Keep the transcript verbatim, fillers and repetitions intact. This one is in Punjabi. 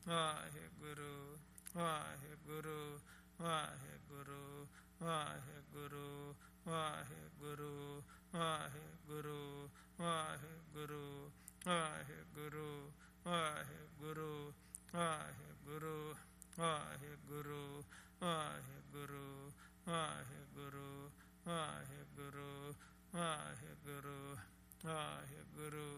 ਵਾਹਿਗੁਰੂ ਵਾਹਿਗੁਰੂ ਵਾਹਿਗੁਰੂ ਵਾਹਿਗੁਰੂ ਵਾਹਿਗੁਰੂ ਵਾਹਿਗੁਰੂ ਵਾਹਿਗੁਰੂ ਵਾਹਿਗੁਰੂ ਵਾਹਿਗੁਰੂ ਵਾਹਿਗੁਰੂ ਵਾਹਿਗੁਰੂ ਵਾਹਿਗੁਰੂ